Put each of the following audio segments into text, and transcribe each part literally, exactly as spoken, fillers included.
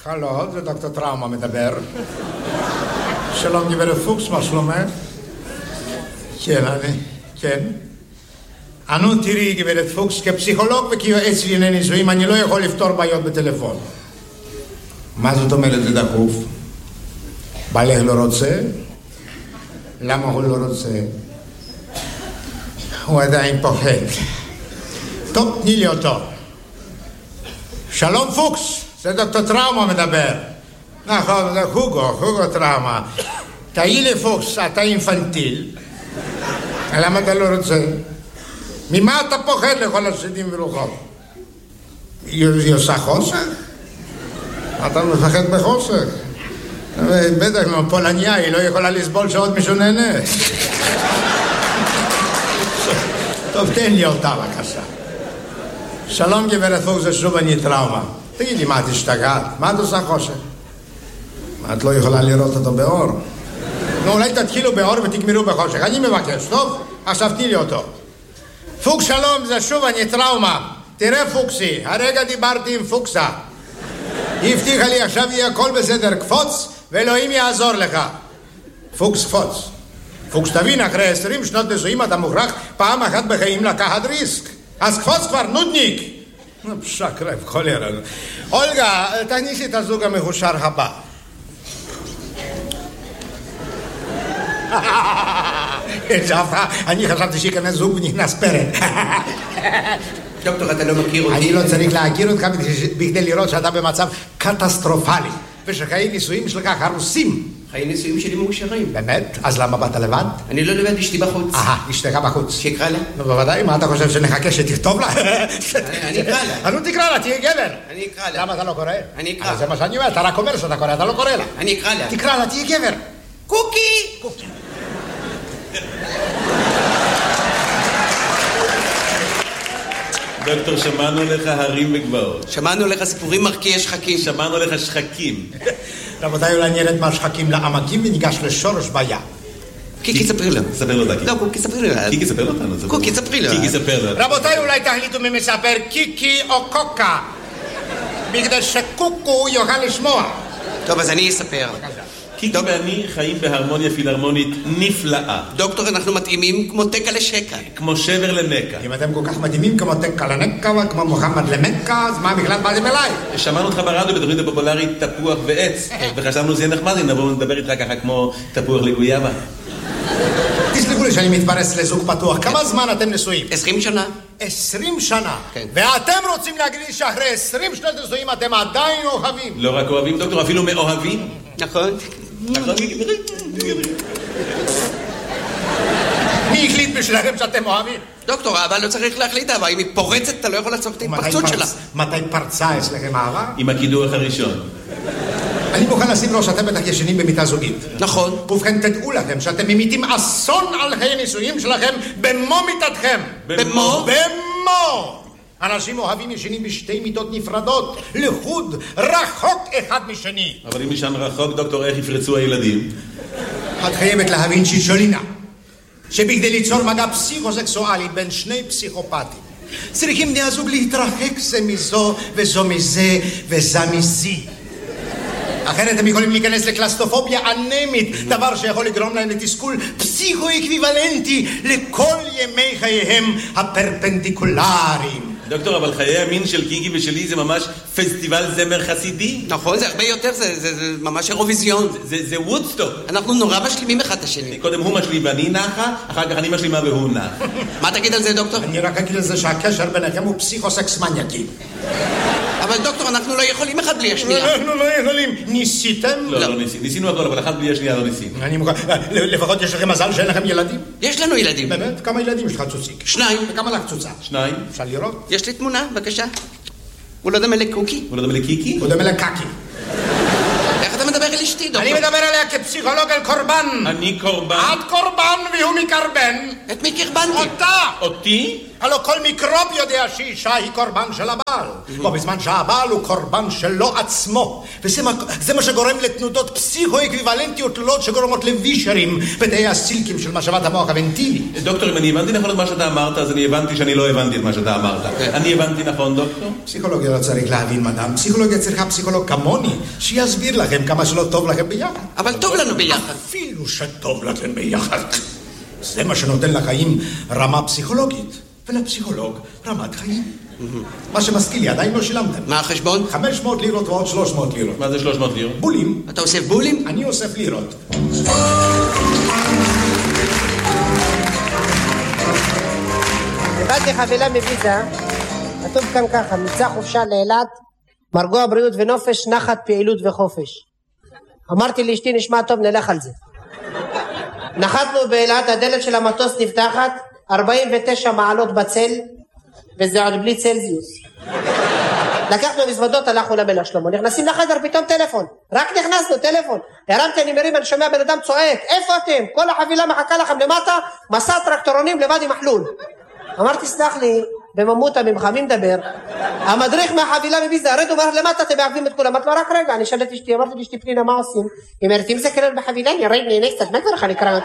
הלו, זה דוקטור טראומה מדבר. שלום גברת פוקס, מה שלומך? כן, אני, כן. אנו תראי גברת פוקס, כפסיכולוג וכיועץ לענייני נישואים, אני לא יכול לפתור בעיות בטלפון. מה זאת אומרת זה דחוף? בעלך לא רוצה? למה הוא לא רוצה? הוא עדיין פוחד. טוב, תני לי אותו. שלום פוקס, זה דוקטור טראומה מדבר. נכון, זה הוגו, הוגו טראומה. תהי לי פוקס, אתה אינפנטיל. למה אתה לא רוצה? ממה אתה פוחד לכל השדים ולוחות? היא עושה חוסך? אתה מפחד בחוסך? בטח לא, פולניה, היא לא יכולה לסבול שעוד מישהו נהנה. טוב, תן לי אותה בבקשה. שלום גברת פוקס, זה שוב אני טראומה. תגידי, מה את השתגעת? מה את עושה חושך? את לא יכולה לראות אותו באור. נו, אולי תתחילו באור ותגמרו בחושך. אני מבקש, טוב? עכשיו תני לי אותו. פוקס שלום, זה שוב אני טראומה. תראה פוקסי, הרגע דיברתי עם פוקסה. היא הבטיחה לי, עכשיו יהיה הכל בסדר, קפוץ, ואלוהים יעזור לך. פוקס קפוץ. פוקס תבין, אחרי עשרים שנות נישואים אתה מוכרח פעם אחת בחיים לקחת ריסק. אז קפוץ כבר, נודניק. שקרב, חולרה. אולגה, תכניסי את הזוג המחושר הבא. אני חשבתי שיכנס זוג ונכנס פרק. דוקטור, אתה לא מכיר אותי? אני לא צריך להכיר אותך בכדי לראות שאתה במצב קטסטרופלי ושחיי נישואים שלך הרוסים. חיי נישואים שלי מאושרים. באמת? אז למה באת לבד? אני לא לבד, אשתי בחוץ. אהה, אשתך בחוץ. שיקרא לה? נו, בוודאי, מה אתה חושב שנחכה שתכתוב לה? אני אקרא לה. נו, תקרא לה, תהיה גבר. אני אקרא לה. למה אתה לא קורא? אני אקרא. זה מה שאני אומר, אתה רק אומר שאתה קורא, אתה לא קורא לה. אני אקרא לה. תקרא לה, תהיה גבר. קוקי! קוקי. דוקטור, שמענו לך הרים וגבעות. שמענו לך סיפורים מרקיעי שחקים. שמענו לך שחקים. רבותיי, אולי נרד מהשחקים לעמקים וניגש לשורש בעיה. קיקי, ספרי לו. ספר לו דקי. לא, קוקי, ספרי לו. קיקי, ספר לו אותנו. קוקי, ספרי לו. קיקי, ספר לו. רבותיי, אולי תחליטו מי מספר קיקי או קוקה. בגלל שקוקו יוכל לשמוע. טוב, אז אני אספר. קיקי ואני חיים בהרמוניה פילהרמונית נפלאה. דוקטור, אנחנו מתאימים כמו תקה לשקה. כמו שבר לנקה. אם אתם כל כך מדהימים כמו תקה לנקה וכמו מוחמד למקה, אז מה בכלל באתם אליי? שמענו אותך ברדיו בתוכנית הפופולרית תפוח ועץ, וחשבנו שזה נחמד, אם נבוא ונדבר איתך ככה כמו תפוח לגויאבה. תסלחו לי שאני מתפרס לזוג פתוח. כמה זמן אתם נשואים? עשרים שנה. עשרים שנה? כן. ואתם רוצים להגיד לי שאחרי עשרים שנות נשואים אתם עדיין אוהבים? לא רק אוהבים, דוקטור, אפילו מאוהבים. נכון. מי החליט בשבילכם שאתם אוהבים? דוקטור, האהבה לא צריך להחליט אהבה, אם היא פורצת אתה לא יכול לעצור את ההתפרצות שלה. מתי פרצה אצלכם אהבה? עם הקידוח הראשון. אני מוכן לשים לו שאתם בטח ישנים במיטה זוגית. נכון. ובכן תדעו לכם שאתם ממיתים אסון על חיי נישואים שלכם במו מיטתכם. במו? במו! אנשים אוהבים ישנים בשתי מיטות נפרדות, לחוד, רחוק אחד משני. אבל אם ישן רחוק, דוקטור, איך יפרצו הילדים? את חייבת להבין שישולינה, שבכדי ליצור מגע פסיכוסקסואלי בין שני פסיכופטים, צריכים בני הזוג להתרחק זה מזו וזו מזה וזה מזי. אחרת הם יכולים להיכנס לקלסטופוביה אנמית, דבר שיכול לגרום להם לתסכול פסיכו-אקוויוולנטי לכל ימי חייהם הפרפנדיקולריים. דוקטור, אבל חיי המין של קיקי ושלי זה ממש פסטיבל זמר חסידי. נכון, זה הרבה יותר, זה, זה, זה ממש אירוויזיון. זה, זה, זה וודסטוק. אנחנו נורא משלימים אחד את השני. קודם הוא משלים ואני נחה, אחר כך אני משלימה והוא נח. מה תגיד על זה, דוקטור? אני רק אגיד לזה שהקשר ביניכם הוא פסיכוסקס מניאקי. אבל דוקטור, אנחנו לא יכולים אחד בלי השנייה. אנחנו לא יכולים. ניסיתם? לא, לא ניסינו. ניסינו הכל, אבל אחד בלי השנייה לא ניסינו. אני מוכן, לפחות יש לכם מזל שאין לכם ילדים? יש לנו ילדים. באמת? כמה ילדים יש לך צוציק? שניים. וכמה לך צוצה? שניים. אפשר לראות? יש לי תמונה, בבקשה. הוא לא דומה לקוקי. הוא לא דומה לקיקי? הוא דומה לקקי. איך אתה מדבר על אשתי, דוקטור? אני מדבר עליה כפסיכולוג על קורבן. אני קורבן. את קורבן והוא מקרבן. את מי קרבנתי? אותה. אותי? הלא כל מיקרוב יודע שאישה היא קורבן של הבעל. בו בזמן שהבעל הוא קורבן שלו עצמו. וזה מה שגורם לתנודות פסיכו-אקוויוולנטיות תלולות שגורמות לווישרים בתאי הסילקים של משאבת המוח הוונטילי. דוקטור, אם אני הבנתי נכון את מה שאתה אמרת, אז אני הבנתי שאני לא הבנתי את מה שאתה אמרת. אני הבנתי נכון, דוקטור? פסיכולוגיה לא צריך להבין, מדam. פסיכולוגיה צריכה פסיכולוג כמוני, שיסביר לכם כמה שלא טוב לכם ביחד. אבל טוב לנו ביחד. אפילו שטוב לכם ביחד. זה מה שנותן לחיים רמה פסיכולוגית, ולפסיכולוג רמת חיים. מה שמזכיר לי, עדיין לא שילמתם. מה החשבון? חמש מאות לירות ועוד שלוש מאות לירות. מה זה שלוש מאות לירות? בולים. אתה אוסף בולים? אני אוסף לירות. הבאתי חבילה מוויזה, כתוב כאן ככה, מבצע חופשה לאילת, מרגוע בריאות ונופש, נחת פעילות וחופש. אמרתי לאשתי, נשמע טוב, נלך על זה. נחתנו באילת, הדלת של המטוס נפתחת, ארבעים ותשע מעלות בצל, וזה עוד בלי צלזיוס. לקחנו מזוודות, הלכנו למלך שלמה, נכנסים לחדר, פתאום טלפון, רק נכנסנו, טלפון, הרמתי, אני מרים, אני שומע בן אדם צועק, איפה אתם? כל החבילה מחכה לכם למטה, מסע טרקטורונים לבד עם מחלול. אמרתי, סלח לי, בממותה ממך, מי מדבר? המדריך מהחבילה מביזה, הרד אומר למטה, אתם מעכבים את כולם. אמרתי לו, רק רגע, אני שאלתי אשתי, אמרתי לאשתי פנינה, מה עושים? היא אומרת, אם זה כלל בחבילה, ירד נהנה קצת, מה כבר לך לקראת?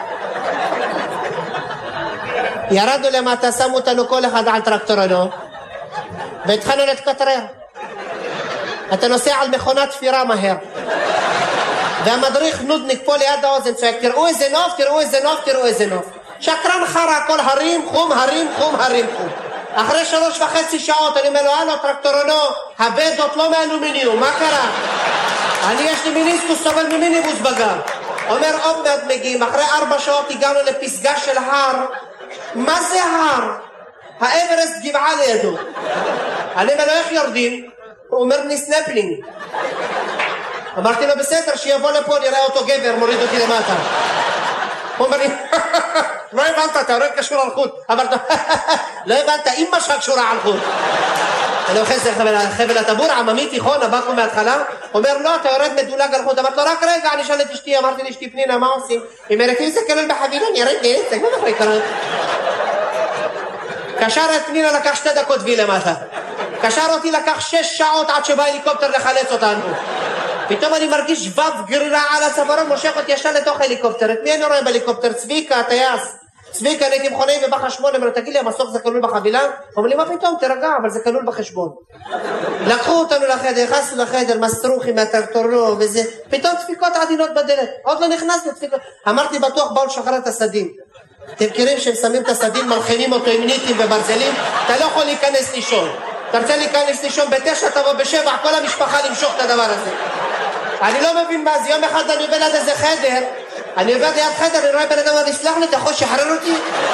ירדנו למטה, שמו אותנו כל אחד על טרקטורנו, והתחלנו להתקטרר. אתה נוסע על מכונת תפירה מהר. והמדריך נודניק פה ליד האוזן צועק, תראו איזה נוף, תראו איזה נוף, תראו איזה נוף. שקרן חרה, כל הרים, חום, הרים, חום, הרים, חום. אחרי שלוש וחצי שעות אני אומר לו, הלו טרקטורנו, הבדות לא מאלומיניום, מה קרה? אני יש לי מיניסקוס סובל ממיניבוס בגב. אומר, עוד מעט מגיעים, אחרי ארבע שעות הגענו לפסגה של הר. מה זה הר? האברסט גבעה לידו. אני אומר לו, איך יורדים? הוא אומר לי סנפלינג. אמרתי לו, בסדר, שיבוא לפה, נראה אותו גבר, מוריד אותי למטה. הוא אומר לי, לא הבנת, אתה יורד קשור על חוט. אמרת, לא הבנת, אמא שלך קשורה על חוט. אני אוחז חבל הטבור, עממי תיכון, הבאקו מההתחלה. אומר, לא, אתה יורד מדולג על חוט. אמרת לו, רק רגע, אני שאל את אשתי, אמרתי לאשתי פנינה, מה עושים? היא אומרת, אם זה כלול בחבילה, אני ירד נהנית, זה כבר אחרי קראת. קשר את פנינה, לקח שתי דקות וי למטה. קשר אותי, לקח שש שעות עד שבא הליקופטר לחלץ אותנו. פתאום אני מרגיש שבב גרירה על הצווארון, מושך אותי ישר לתוך ההליקופטר. את מי אני רואה בהליקופטר? צביקה, הטייס. צביקה, אני הייתי מכונאי ובחשבון, אמרו, תגיד לי, המסוק זה כלול בחבילה? אומר לי, מה פתאום? תרגע, אבל זה כלול בחשבון. לקחו אותנו לחדר, נכנסנו לחדר, מסטרוחים מהטרקטורנו וזה, פתאום דפיקות עדינות בדלת. עוד לא נכנסנו דפיקות. אמרתי, בטוח באו לשחרר את הסדין. אתם מכירים שהם שמים את הסדין, מלחינים אותו עם ניטים וברזלים, אתה לא יכול להיכנס לישון. אתה רוצה להיכנס לישון בתשע, תבוא בשבע, כל המשפחה למשוך את הדבר הזה. אני לא מבין מה זה, יום אחד אני עובר ליד איזה חדר, אני עובר ליד חדר, אני רואה בן אדם, אני סלח לי, אתה יכול שחרר אותי?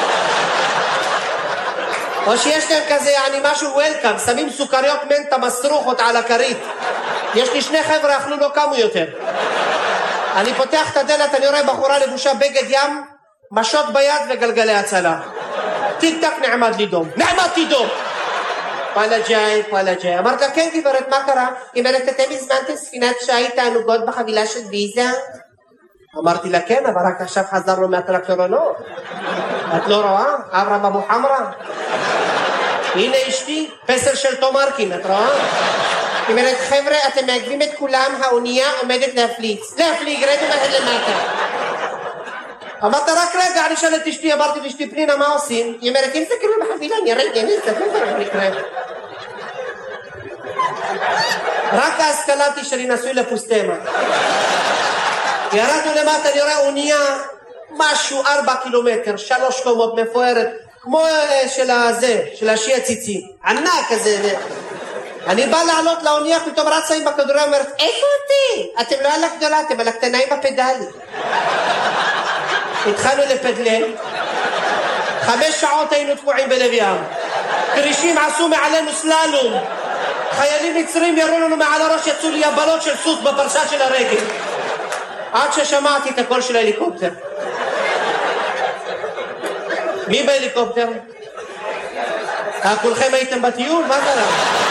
או שיש להם כזה, אני משהו וולקאם, שמים סוכריות מנטה מסרוכות על הכרית. יש לי שני חבר'ה, אכלו לא קמו יותר. אני פותח את הדלת, אני רואה בחורה לבושה בגד ים, משות ביד וגלגלי הצלה. טיק טק נעמד לי דום. נעמדתי דום! וואלה ג'אי, וואלה ג'אי. אמרת לה, כן גברת, מה קרה? היא אומרת, אתם הזמנתם ספינת שי תענוגות בחבילה של ויזה? אמרתי לה, כן, אבל רק עכשיו חזרנו מהטרקטורנות. את לא רואה? עברה בבו חמרה. הנה אשתי, פסל של תומרקין, את רואה? היא אומרת, חבר'ה, אתם מעכבים את כולם, האונייה עומדת להפליץ. להפליג, רדו מהד למטה. אמרת רק רגע, אני שאלת אשתי, אמרתי לאשתי פנינה, מה עושים? היא אומרת, אם זה כאילו בחבילה, אני ארד, אני אסתכל כבר נקרא. רק אז קלטתי שאני נשוי לפוסטמה. ירדנו למטה, אני רואה אונייה, משהו ארבע קילומטר, שלוש קומות מפוארת, כמו של הזה, של השי הציצי, ענק כזה. אני בא לעלות לאונייה, פתאום רצה עם בכדוריה, אומרת, איפה אותי? אתם לא על הגדולה, אתם על הקטנה עם הפדלי. התחלנו לפדלן, חמש שעות היינו תקועים בלב ים, קרישים עשו מעלינו סללום, חיילים מצרים ירו לנו מעל הראש, יצאו לי הבלות של סוס בפרסה של הרגל, עד ששמעתי את הקול של ההליקופטר. מי בהליקופטר? כולכם הייתם בטיול? מה קרה?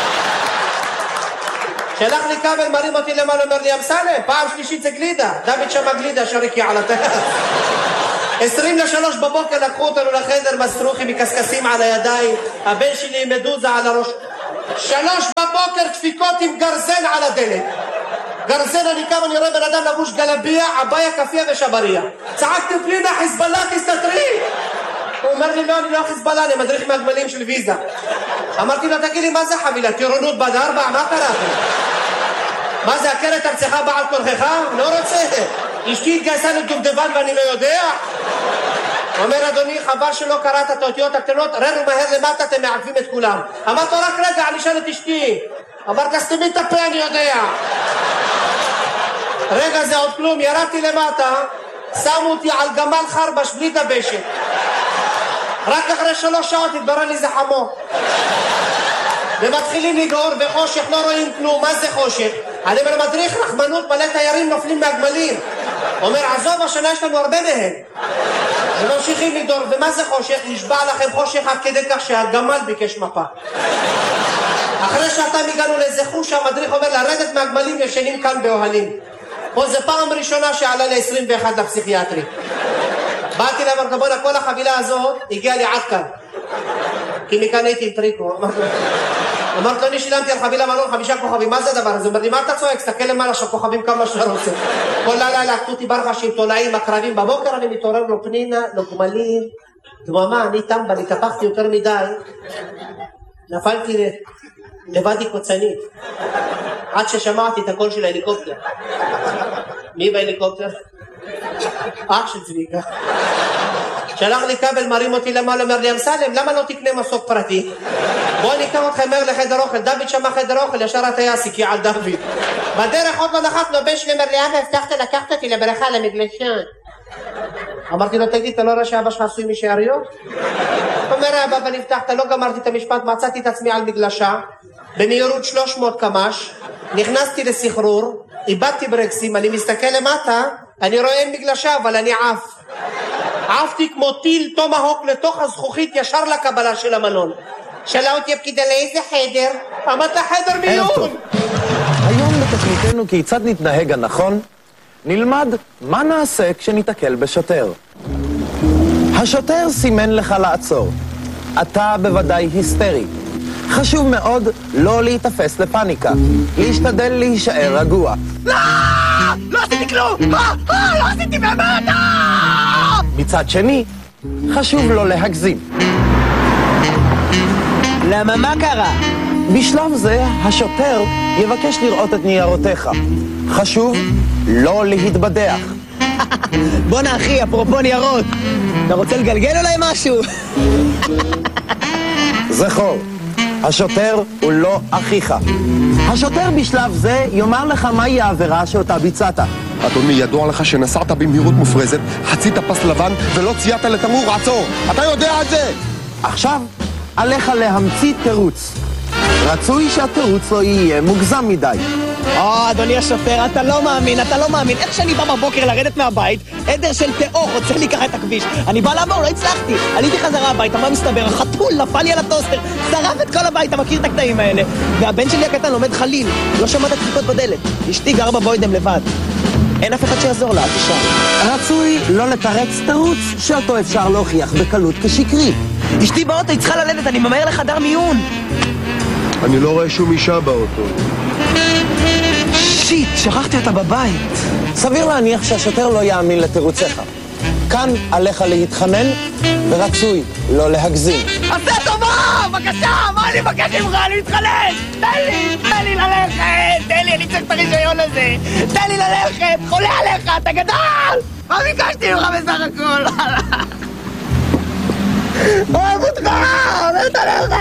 שלח לי כבל, מרים אותי למעלה, אומר לי, אמסלם, פעם שלישית זה גלידה, דוד שמה גלידה שריקי על הטייס. עשרים לשלוש בבוקר לקחו אותנו לחדר, מסטרוחים מקסקסים על הידיים, הבן שלי עם מדוזה על הראש. שלוש בבוקר דפיקות עם גרזן על הדלת. גרזן, אני קם, אני רואה בן אדם לבוש גלביה, עביה, כפיה ושבריה. צעקתי פנינה, חיזבאללה, תסתתרי. הוא אומר לי, לא, אני לא חיזבאללה, אני מדריך מהגמלים של ויזה. אמרתי לו, תגיד לי, מה זה חבילה? טירונות בת ארבע? מה קראתי? מה זה, הכרת ארצך בעל כורכך? לא רוצה. אשתי התגייסה לדובדבן ואני לא יודע. אומר, אדוני, חבל שלא קראת את האותיות הקטנות, ררו מהר למטה, אתם מעקבים את כולם. אמרת לו, רק רגע, אני אשאל את אשתי. אמרת, סתמי את הפה, אני יודע. רגע, זה עוד כלום, ירדתי למטה, שמו אותי על גמל חרבש בלי דבשת. רק אחרי שלוש שעות התברר לי זה חמור. ומתחילים לגעור בחושך, לא רואים כלום. מה זה חושך? אני אומר, מדריך רחמנות, מלא תיירים נופלים מהגמלים. אומר, עזוב, השנה יש לנו הרבה מהם. וממשיכים לגדור, ומה זה חושך? נשבע לכם חושך עד כדי כך שהגמל ביקש מפה. אחרי שעתיים הגענו לאיזה חוש, המדריך אומר, לרדת מהגמלים ישנים כאן באוהלים. פה זה פעם ראשונה שעלה ל-עשרים ואחת לפסיכיאטרי. באתי להם, אמרתי, בוא'נה, כל החבילה הזאת הגיעה לי עד כאן. כי מכאן הייתי עם טריקו. אמרת לו, אני שילמתי על חבילה מלון חמישה כוכבים, מה זה הדבר הזה? הוא אומר לי, מה אתה צועק? תסתכל למעלה שהכוכבים כמה שאתה רוצה. כל לילה לקחו אותי ברחשים, תולעים, הקרבים, בבוקר אני מתעורר לו פנינה, לו גמלים, דממה, אני טמבל, התהפכתי יותר מדי, נפלתי לבדי קוצנית, עד ששמעתי את הקול של ההליקופטר. מי בהליקופטר? אח של צביקה. שלח לי כבל, מרים אותי למעלה, אומר לי, אמסלם, למה לא תקנה מסוק פרטי? בוא ניקח אותך מהר לחדר אוכל. דוד שמע חדר אוכל, ישר הטייס הקיע על דוד. בדרך עוד לא נחתנו, הבן שלי אומר לי, אבא, הבטחת לקחת אותי לבריכה למגלשן. אמרתי לו, תגיד, אתה לא רואה שאבא שלך עשוי משאריות? אומר, אבא, אבל הבטחת, לא גמרתי את המשפט, מצאתי את עצמי על מגלשה, במהירות שלוש מאות קמ"ש, נכנסתי לסחרור, איבדתי ברקסים, אני מסתכל למטה, אני רואה אין מגלשה, אבל אני עף. עפתי כמו טיל טומהוק לתוך הזכוכית ישר לקבלה של המלון. שאלה אותי הפקידה לאיזה חדר? אמרת חדר מיון. היום בתוכניתנו כיצד נתנהג הנכון, נלמד מה נעשה כשניתקל בשוטר. השוטר סימן לך לעצור. אתה בוודאי היסטרי. חשוב מאוד לא להתאפס לפניקה. להשתדל להישאר רגוע. לא! לא עשיתי כלום! לא! לא עשיתי באמת! מצד שני, חשוב לא להגזים. למה, מה קרה? בשלב זה, השוטר יבקש לראות את ניירותיך. חשוב לא להתבדח. בוא'נה אחי, אפרופו ניירות, אתה רוצה לגלגל אולי משהו? זכור, השוטר הוא לא אחיך. השוטר בשלב זה יאמר לך מהי העבירה שאותה ביצעת. אדוני, ידוע לך שנסעת במהירות מופרזת, חצית פס לבן ולא ציינת לתמרור, עצור! אתה יודע את זה! עכשיו, עליך להמציא תירוץ. רצוי שהתירוץ לא יהיה מוגזם מדי. או, אדוני השוטר, אתה לא מאמין, אתה לא מאמין. איך שאני בא בבוקר לרדת מהבית, עדר של תאו רוצה לי ככה את הכביש. אני בא לעבור, לא הצלחתי. עליתי חזרה הביתה, מה מסתבר? החתול נפל לי על הטוסטר, שרף את כל הבית, אתה מכיר את הקטעים האלה. והבן שלי הקטן לומד חליל, לא שמעת דפיקות בדלת. אשתי גר בבוידם לבד. אין אף אחד שיעזור לה, תשאר. רצוי לא לתרץ תירוץ שאותו אפשר להוכיח בקלות כשקרי. אשתי באוטו, היא צריכה ללדת, אני ממהר לחדר מיון. אני לא רואה שום אישה באוטו. שיט, שכחתי אותה בבית. סביר להניח שהשוטר לא יאמין לתירוציך. כאן עליך להתחנן, ורצוי לא להגזים. עשה טובה! בבקשה! מה אני מבקש ממך? אני מתחנן! תן לי! תן לי ללכת! תן לי, אני צריך את הרישיון הזה! תן לי ללכת! חולה עליך! אתה גדול! מה ביקשתי ממך בסך הכל? אוהב אותך! אוהבת עליך!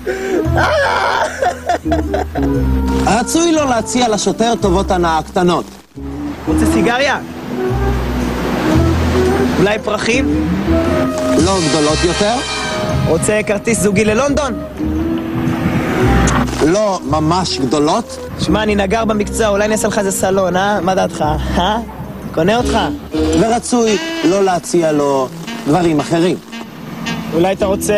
רצוי לא להציע לשוטר טובות הנאה קטנות. רוצה סיגריה? אולי פרחים? לא גדולות יותר? רוצה כרטיס זוגי ללונדון? לא ממש גדולות? שמע, אני נגר במקצוע, אולי נעשה לך איזה סלון, אה? מה דעתך? אה? קונה אותך? ורצוי לא להציע לו דברים אחרים. אולי אתה רוצה...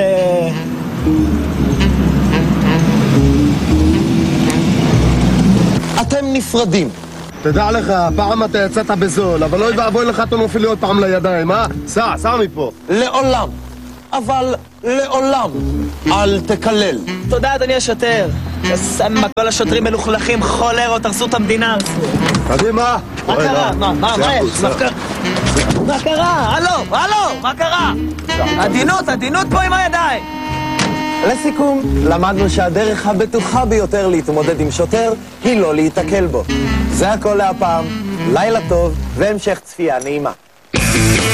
אתם נפרדים. תדע לך, פעם אתה יצאת בזול, אבל לא יבואי לך תונופי עוד פעם לידיים, אה? סע, סע מפה. לעולם, אבל לעולם, אל תקלל. תודה, אדוני השוטר. סמא, כל השוטרים מלוכלכים, חולרות, הרסו את המדינה. קדימה. מה קרה? מה, מה, מה יש? מה קרה? הלו, הלו, מה קרה? עדינות, עדינות פה עם הידיים. לסיכום, למדנו שהדרך הבטוחה ביותר להתמודד עם שוטר היא לא להתקל בו. זה הכל להפעם, לילה טוב והמשך צפייה נעימה.